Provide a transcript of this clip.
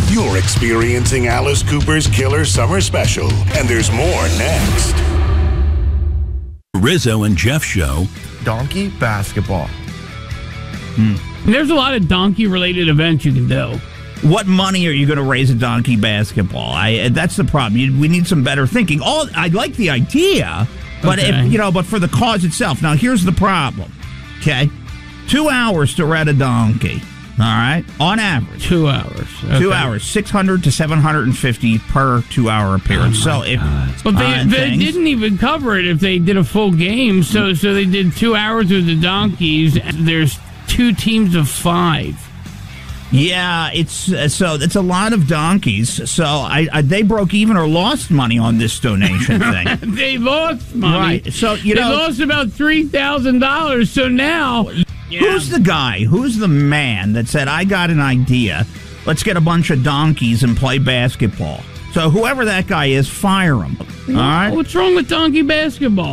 You're experiencing Alice Cooper's Killer Summer Special, and there's more next. Rizzo and Jeff Show. Donkey basketball. There's a lot of donkey-related events you can do. What money are you going to raise a donkey basketball? That's the problem. We need some better thinking. I like the idea, but but for the cause itself. Now, here's the problem. Okay, 2 hours to rent a donkey. All right, on average, 2 hours. Okay. 2 hours, $600 to $750 per 2 hour appearance. But they didn't even cover it if they did a full game. So they did 2 hours with the donkeys. And there's 2 teams of 5. Yeah, it's a lot of donkeys. So they broke even or lost money on this donation thing. They lost money. Right. So they lost about $3,000. So now, who's the guy? Who's the man that said, "I got an idea. Let's get a bunch of donkeys and play basketball"? So whoever that guy is, fire him. All right. What's wrong with donkey basketball?